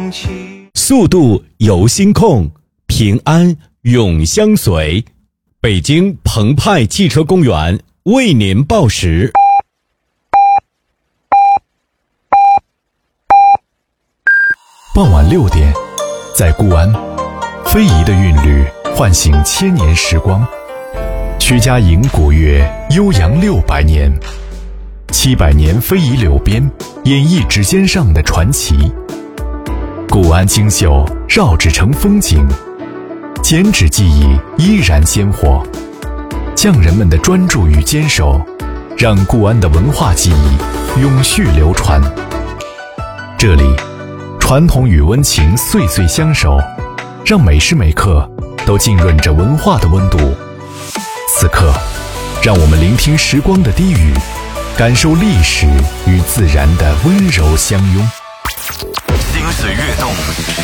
速度由心控，平安永相随。北京澎湃汽车公园为您报时。 傍晚6点，在固安，非遗的韵律唤醒千年时光。曲家营古乐悠扬600年，700年非遗柳编演绎指尖上的传奇。固安精秀绕指成风景，剪纸技艺依然鲜活。匠人们的专注与坚守，让固安的文化技艺永续流传。这里，传统与温情岁岁相守，让每时每刻都浸润着文化的温度。此刻，让我们聆听时光的低语，感受历史与自然的温柔相拥。 心随跃动。